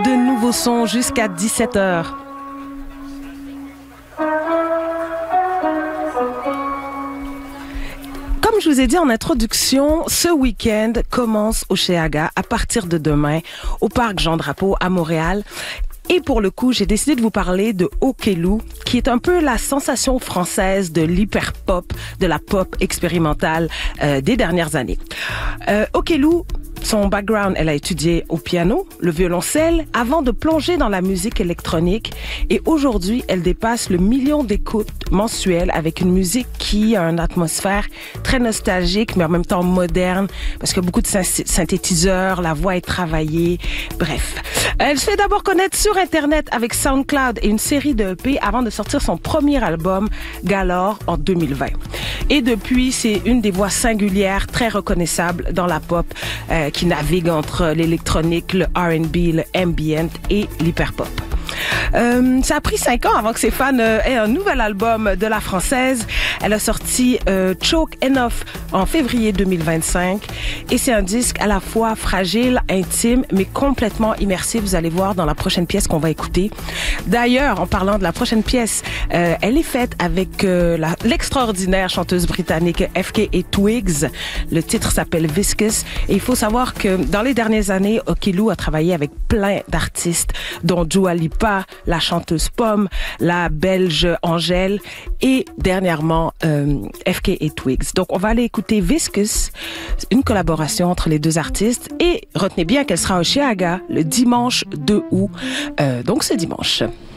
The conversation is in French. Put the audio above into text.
de nouveaux sons jusqu'à 17h. Comme je vous ai dit en introduction, ce week-end commence au Cheaga à partir de demain au Parc Jean-Drapeau à Montréal. Et pour le coup, j'ai décidé de vous parler de Okello, qui est un peu la sensation française de l'hyper-pop, de la pop expérimentale des dernières années. Okello, son background, elle a étudié au piano, le violoncelle, avant de plonger dans la musique électronique. Et aujourd'hui, elle dépasse le 1 million d'écoutes mensuelles avec une musique qui a une atmosphère très nostalgique, mais en même temps moderne, parce qu'il y a beaucoup de synthétiseurs, la voix est travaillée, bref. Elle se fait d'abord connaître sur Internet avec SoundCloud et une série de EP avant de sortir son premier album, Galore, en 2020. Et depuis, c'est une des voix singulières, très reconnaissables dans la pop, qui navigue entre l'électronique, le R&B, le ambient et l'hyperpop. Ça a pris 5 ans avant que ses fans aient un nouvel album de la française. Elle a sorti Choke Enough en février 2025 et c'est un disque à la fois fragile, intime, mais complètement immersif. Vous allez voir dans la prochaine pièce qu'on va écouter. D'ailleurs, en parlant de la prochaine pièce, elle est faite avec l'extraordinaire chanteuse britannique FK et Twigs. Le titre s'appelle Viscous et il faut savoir que dans les dernières années, Okello a travaillé avec plein d'artistes, dont Dua Lipa, la chanteuse Pomme, la belge Angèle et dernièrement FK et Twigs. Donc on va aller écouter Viscous, une collaboration entre les deux artistes et retenez bien qu'elle sera au Cheaga le dimanche 2 août, donc ce dimanche.